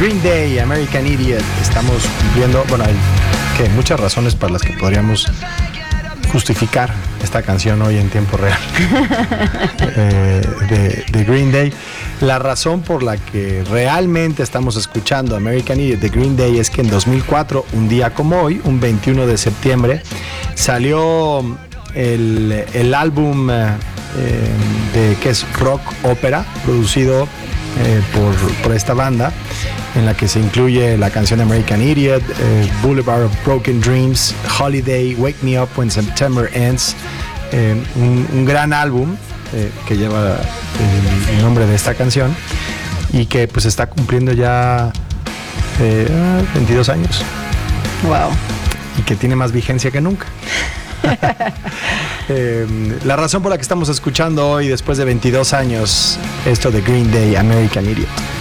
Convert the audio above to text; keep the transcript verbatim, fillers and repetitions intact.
Green Day, American Idiot. Estamos cumpliendo, bueno, hay que muchas razones para las que podríamos justificar esta canción hoy en tiempo real eh, de, de Green Day. La razón por la que realmente estamos escuchando American Idiot de Green Day es que en dos mil cuatro, un día como hoy, un veintiuno de septiembre, salió el, el álbum eh, de que es rock ópera, producido eh, por, por esta banda, en la que se incluye la canción American Idiot, eh, Boulevard of Broken Dreams, Holiday, Wake Me Up When September Ends, eh, un, un gran álbum eh, que lleva el, el nombre de esta canción y que pues está cumpliendo ya eh, veintidós años. Wow. Y que tiene más vigencia que nunca. eh, la razón por la que estamos escuchando hoy, después de veintidós años, esto de Green Day, American Idiot.